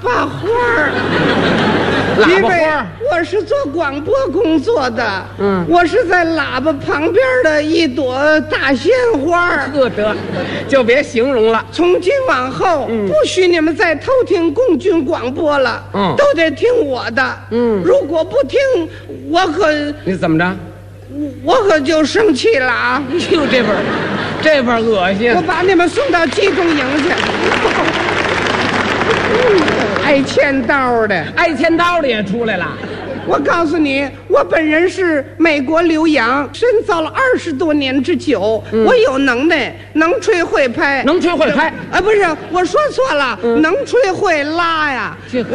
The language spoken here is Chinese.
叭花儿。 喇叭花儿， 我是做广播工作的，我是在喇叭旁边的一朵大鲜花。 得，就别形容了。 从今往后，不许你们再偷听共军广播了，都得听我的。如果不听， 你怎么着？ 我可就生气了啊！ 就这份恶心。 我把你们送到集中营去。挨千刀的， 挨千刀的也出来了。 我告诉你，我本人是美国留洋，深造了20多年之久，我有能耐，能吹会拍， 能吹会拍啊，不是，我说错了，能吹会拉呀。